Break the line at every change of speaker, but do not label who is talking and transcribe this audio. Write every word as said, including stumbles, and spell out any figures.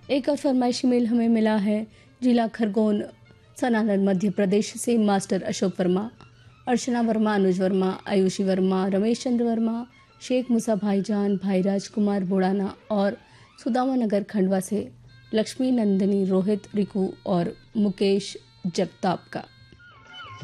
एक और फरमाइशी मेल हमें मिला है जिला खरगोन सनातन मध्य प्रदेश से मास्टर अशोक वर्मा, अर्चना वर्मा, अनुज वर्मा, आयुषी वर्मा, रमेश चंद्र वर्मा, शेख मूसा भाईजान, भाई राजकुमार बुड़ाना और सुदामा नगर खंडवा से लक्ष्मी नंदिनी, रोहित, रिकू और मुकेश जगताप का।